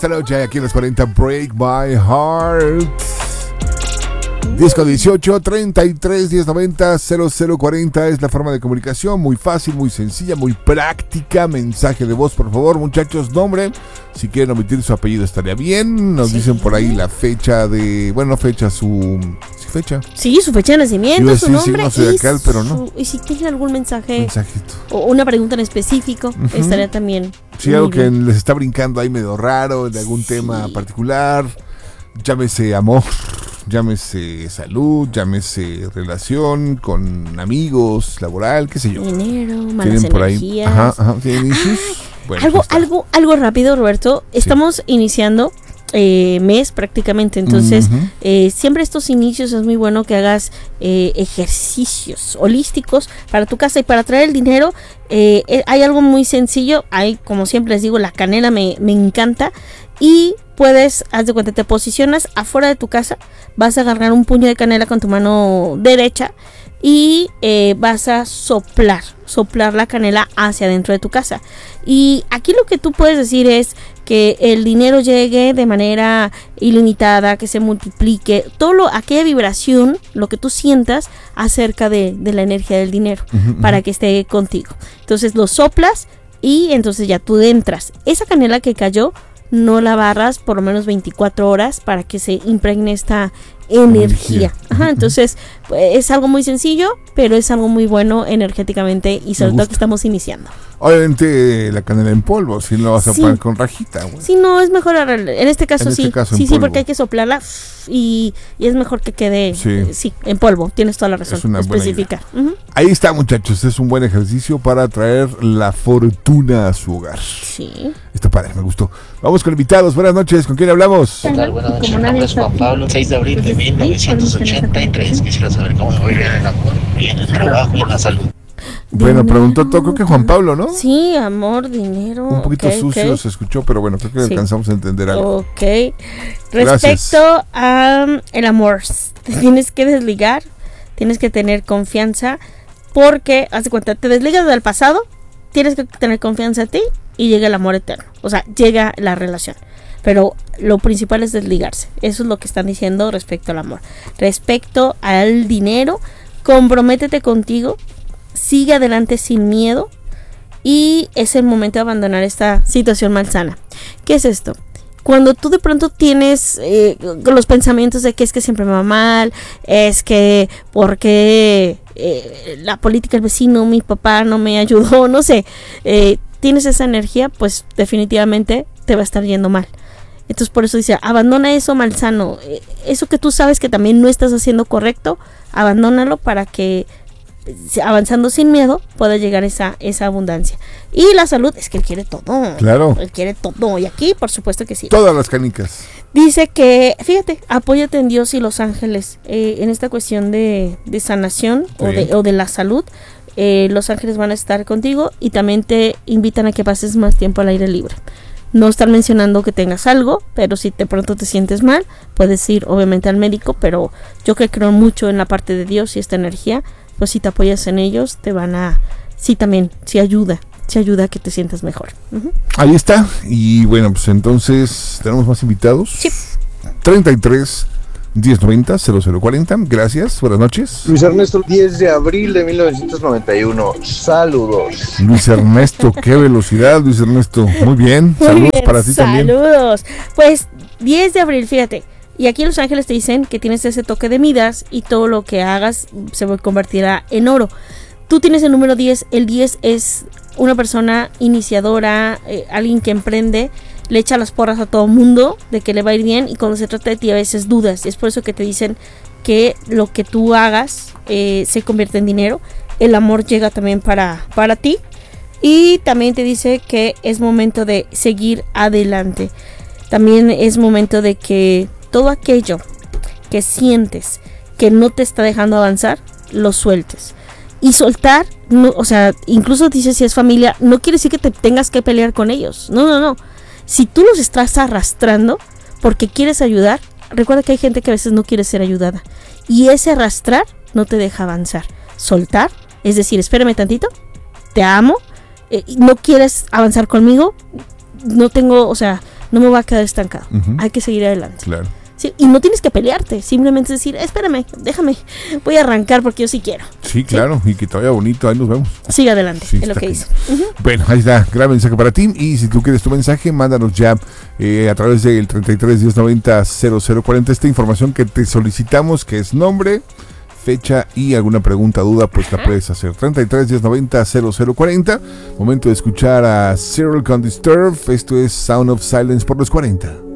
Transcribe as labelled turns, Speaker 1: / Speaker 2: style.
Speaker 1: Esta noche aquí en los 40 Break My Heart. Disco 18 33 1090 0040 es la forma de comunicación, muy fácil, muy sencilla, muy práctica. Mensaje de voz, por favor, muchachos, nombre. Si quieren omitir su apellido estaría bien. Nos dicen por ahí la fecha de, bueno, no fecha, su fecha.
Speaker 2: Sí, su fecha de nacimiento, su nombre.
Speaker 1: No soy de acá, pero no.
Speaker 2: Y si tienen algún mensajito
Speaker 1: o
Speaker 2: una pregunta en específico, estaría también.
Speaker 1: Sí, algo que les está brincando ahí medio raro, de algún tema particular. Llámese amor, llámese salud, llámese relación con amigos, laboral, qué sé yo.
Speaker 2: Dinero, malas energías.
Speaker 1: Bueno,
Speaker 2: algo rápido, Roberto. Estamos iniciando mes prácticamente, entonces siempre estos inicios es muy bueno que hagas ejercicios holísticos para tu casa y para traer el dinero. Hay algo muy sencillo, hay, como siempre les digo, la canela me encanta. Y puedes, haz de cuenta, te posicionas afuera de tu casa, vas a agarrar un puño de canela con tu mano derecha y vas a soplar la canela hacia adentro de tu casa. Y aquí lo que tú puedes decir es que el dinero llegue de manera ilimitada, que se multiplique, aquella vibración, lo que tú sientas acerca de la energía del dinero, para que esté contigo. Entonces lo soplas y entonces ya tú entras. Esa canela que cayó, no la barras por lo menos 24 horas para que se impregne esta energía. Entonces es algo muy sencillo, pero es algo muy bueno energéticamente y sobre todo que estamos iniciando.
Speaker 1: Obviamente la canela en polvo, si no vas a poner con rajita. Bueno.
Speaker 2: Sí, no, es mejor en este caso sí, porque hay que soplarla y es mejor que quede en polvo. Tienes toda la razón.
Speaker 1: Es una especificar. Ahí está, muchachos, es un buen ejercicio para traer la fortuna a su hogar.
Speaker 2: Sí.
Speaker 1: Está padre, me gustó. Vamos con invitados, buenas noches, ¿con quién hablamos?
Speaker 3: ¿Qué tal? Buenas noches, mi nombre es Juan Pablo, 6 de abril de 1983. Quisiera saber cómo me voy en el amor, y en el trabajo y en la salud.
Speaker 1: Bueno, preguntó creo que Juan Pablo, ¿no?
Speaker 2: Sí, amor, dinero.
Speaker 1: Un poquito sucio se escuchó, pero bueno, creo que alcanzamos a entender algo.
Speaker 2: Ok. Respecto a el amor, te tienes que desligar, tienes que tener confianza, porque, haz de cuenta, te desligas del pasado, tienes que tener confianza en ti y llega el amor eterno. O sea, llega la relación. Pero lo principal es desligarse. Eso es lo que están diciendo respecto al amor. Respecto al dinero, comprométete contigo. Sigue adelante sin miedo y es el momento de abandonar esta situación malsana. ¿Qué es esto? Cuando tú de pronto tienes los pensamientos de que es que siempre me va mal, es que porque la política del vecino, mi papá no me ayudó, no sé, tienes esa energía, pues definitivamente te va a estar yendo mal. Entonces por eso dice, abandona eso malsano, eso que tú sabes que también no estás haciendo correcto, abandónalo para que avanzando sin miedo pueda llegar esa abundancia. Y la salud, es que él quiere todo.
Speaker 1: Claro.
Speaker 2: Él quiere todo. Y aquí, por supuesto que sí.
Speaker 1: Todas las canicas.
Speaker 2: Dice que, fíjate, apóyate en Dios y los ángeles. En esta cuestión de sanación o de la salud. Los ángeles van a estar contigo y también te invitan a que pases más tiempo al aire libre. No están mencionando que tengas algo, pero si de pronto te sientes mal, puedes ir obviamente al médico, pero yo que creo mucho en la parte de Dios y esta energía, pues si te apoyas en ellos, te van a... Sí, también, sí ayuda a que te sientas mejor.
Speaker 1: Ahí está, y bueno, pues entonces, ¿tenemos más invitados?
Speaker 2: Sí.
Speaker 1: 33 1090 0040, gracias, buenas noches.
Speaker 4: Luis Ernesto, 10 de abril de 1991, saludos.
Speaker 1: Luis Ernesto, qué velocidad, Luis Ernesto, muy bien, saludos para ti también.
Speaker 2: Saludos, pues 10 de abril, fíjate. Y aquí los ángeles te dicen que tienes ese toque de Midas y todo lo que hagas se convertirá en oro. Tú tienes el número 10, el 10 es una persona iniciadora, alguien que emprende, le echa las porras a todo mundo de que le va a ir bien y cuando se trata de ti a veces dudas. Y es por eso que te dicen que lo que tú hagas se convierte en dinero. El amor llega también para ti y también te dice que es momento de seguir adelante. También es momento de que todo aquello que sientes que no te está dejando avanzar, lo sueltes. Y soltar, no, o sea, incluso dice si es familia, no quiere decir que te tengas que pelear con ellos. No. Si tú los estás arrastrando porque quieres ayudar, recuerda que hay gente que a veces no quiere ser ayudada. Y ese arrastrar no te deja avanzar. Soltar, es decir, espérame tantito, te amo, no quieres avanzar conmigo, no tengo, o sea, no me voy a quedar estancado. Hay que seguir adelante.
Speaker 1: Claro.
Speaker 2: Sí, y no tienes que pelearte, simplemente decir, espérame, déjame, voy a arrancar porque yo sí quiero.
Speaker 1: Sí, claro, y que te vaya bonito, ahí nos vemos.
Speaker 2: Sigue adelante,
Speaker 1: Sí,
Speaker 2: es lo que dice.
Speaker 1: Bueno, ahí está, gran mensaje para ti. Y si tú quieres tu mensaje, mándanos ya a través del 33 1090 0040 esta información que te solicitamos, que es nombre, fecha y alguna pregunta, duda, pues la puedes hacer. 33 1090 0040. Momento de escuchar a Cyril con Disturb. Esto es Sound of Silence por los 40.